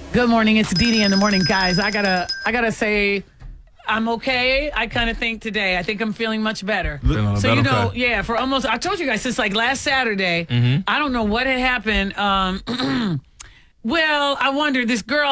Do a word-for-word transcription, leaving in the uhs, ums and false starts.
Good morning. It's Dee Dee in the morning, guys. I gotta, I gotta say, I'm okay. I kind of think today. I think I'm feeling much better. Feeling so you know, okay. yeah. For almost, I told you guys since like last Saturday. Mm-hmm. I don't know what had happened. Um, well, I wonder this girl.